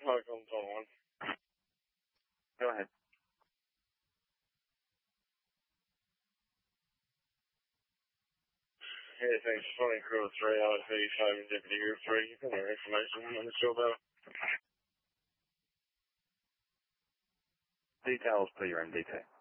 Welcome to one. Go ahead. Yeah, thanks. 20 Crew 3, RP 5 and Deputy Group 3. You can have information on the job out. Details, please, your MDT.